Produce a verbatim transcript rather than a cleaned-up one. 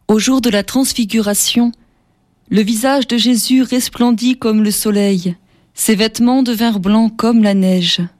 Au jour de la transfiguration, le visage de Jésus resplendit comme le soleil, ses vêtements devinrent blancs comme la neige.